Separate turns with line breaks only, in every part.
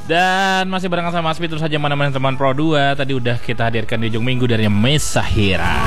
Dan masih barengan sama Aspi, terus saja mana-mana teman Pro 2. Tadi udah kita hadirkan di ujung minggu dari Mesahira.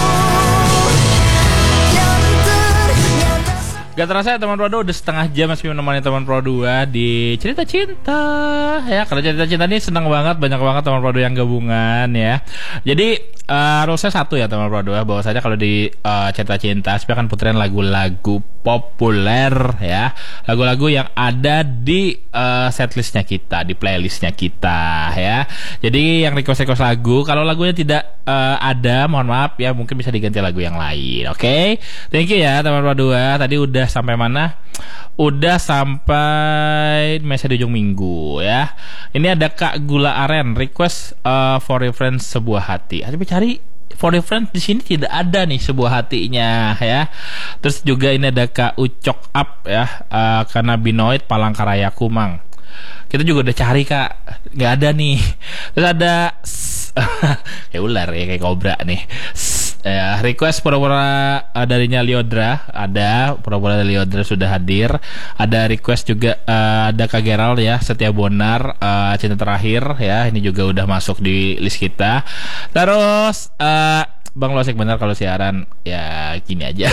Gak terasa ya teman Pro 2, udah setengah jam masih menemani teman Pro 2 di cerita cinta. Ya, kalau cerita cinta ini senang banget, banyak banget teman Pro 2 yang gabungan ya. Jadi rulesnya satu ya teman Pro 2, bahwa saja kalau di cerita cinta Aspi akan puterin lagu-lagu populer ya, lagu-lagu yang ada di setlistnya kita, di playlistnya kita ya. Jadi yang request lagu, kalau lagunya tidak ada, mohon maaf ya, mungkin bisa diganti lagu yang lain. Oke? Thank you ya teman Pro 2. Tadi udah sampai mana? Udah sampai mesa di ujung minggu ya. Ini ada Kak Gula Aren request For Your Friends Sebuah Hati. Tapi cari For Your Friends di sini tidak ada nih sebuah hatinya ya. Terus juga ini ada Kak Ucok Up ya, Cannabinoid Palangkaraya Kumang. Kita juga udah cari Kak, nggak ada nih. Terus ada kayak ular ya, kayak kobra nih. Request pura-pura darinya Liodra, ada pura-pura dari Liodra sudah hadir. Ada request juga ada Kak Gerald ya, Setia Bonar, Cinta Terakhir ya, ini juga udah masuk di list kita. Terus Bang Losek benar kalau siaran ya gini aja.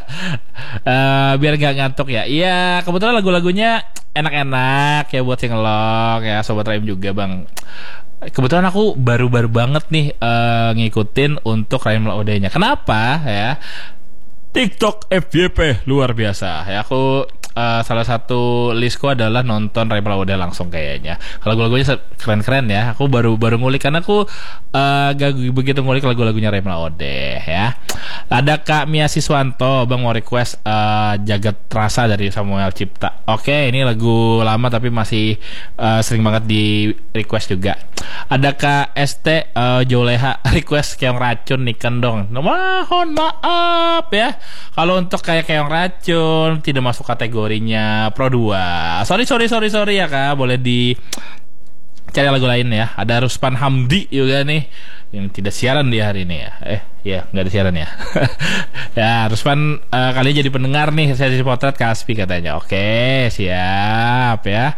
Biar gak ngantuk ya. Iya, kebetulan lagu-lagunya enak-enak ya buat singelong ya, Sobat Raim juga Bang. Kebetulan aku baru-baru banget nih ngikutin untuk Raim Laodenya. Kenapa ya? TikTok FYP luar biasa ya. Aku salah satu listku adalah nonton Raim Laude langsung kayaknya. Kalau lagu-lagunya keren-keren ya. Aku baru ngulik karena aku gak begitu ngulik lagu-lagunya Raim Laude ya. Ada Kak Mia Siswanto, Bang mau request Jagat Rasa dari Samuel Cipta. Oke, ini lagu lama tapi masih sering banget di request juga. Ada Kak ST Joleha request Keong Racun Niken dong. Mohon maaf ya, kalau untuk kayak Keong Racun tidak masuk kategorinya Pro 2. Sorry ya Kak, boleh di cari lagu lain ya. Ada Ruspan Hamdi juga nih yang tidak siaran di hari ini ya. Ya nggak ada siaran ya. Ya Ruspan kali jadi pendengar nih sesi potret Kaspi katanya. Oke, siap ya.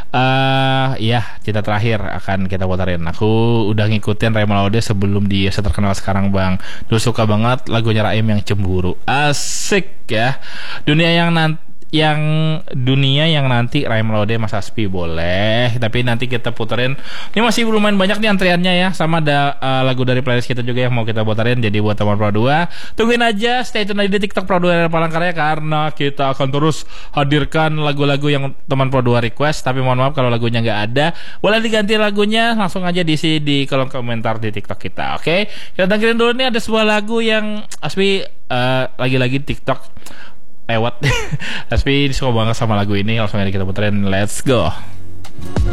Ya Cinta Terakhir akan kita puterin. Aku udah ngikutin Raim Laude sebelum dia terkenal sekarang Bang. Dulu suka banget lagunya Raim yang Cemburu. Asik ya. Dunia yang nanti Raim Laude Mas Aspi boleh, tapi nanti kita puterin. Ini masih lumayan banyak nih antriannya ya. Sama ada lagu dari playlist kita juga yang mau kita puterin. Jadi buat teman Pro 2, tungguin aja, stay tune di TikTok Pro 2 Palangkaraya, karena kita akan terus hadirkan lagu-lagu yang teman Pro 2 request. Tapi mohon maaf kalau lagunya nggak ada, boleh diganti lagunya, langsung aja diisi di kolom komentar di TikTok kita. Oke, kita dengerin dulu nih, ada sebuah lagu yang Aspi lagi-lagi TikTok lewat. Tapi suka banget sama lagu ini, langsung aja kita puterin. Let's go.